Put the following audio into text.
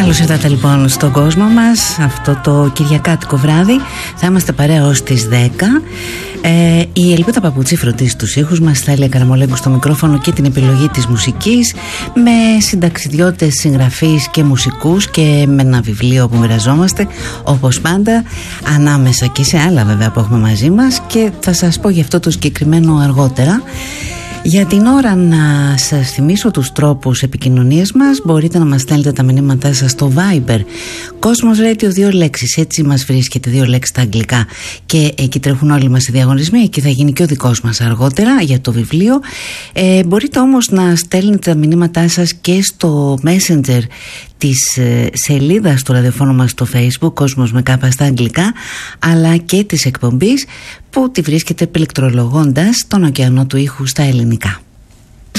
Καλώς ήρθατε λοιπόν στον κόσμο μας αυτό το κυριακάτικο βράδυ. Θα είμαστε παρέα ως τις 10. Η Ελπίδα Παπουτσί φροντίζει τους ήχους μας, Θάλια Καραμολέγκου στο μικρόφωνο και την επιλογή της μουσικής, με συνταξιδιώτες, συγγραφείς και μουσικούς και με ένα βιβλίο που μοιραζόμαστε όπως πάντα, ανάμεσα και σε άλλα βέβαια που έχουμε μαζί μας, και θα σας πω γι' αυτό το συγκεκριμένο αργότερα. Για την ώρα να σας θυμίσω τους τρόπους επικοινωνίας μας. Μπορείτε να μας στέλνετε τα μηνύματά σας στο Viber Κόσμος Radio, 2 λέξεις, έτσι μας βρίσκεται, 2 λέξεις στα αγγλικά, και εκεί τρέχουν όλοι μας οι διαγωνισμοί. Εκεί θα γίνει και ο δικός μας αργότερα για το βιβλίο. Μπορείτε όμως να στέλνετε τα μηνύματά σας και στο Messenger της σελίδας του ραδιοφώνου μας στο Facebook, Κόσμος με κάπα στα αγγλικά, αλλά και της εκπομπής που τη βρίσκεται πληκτρολογώντας τον ωκεανό του ήχου στα ελληνικά.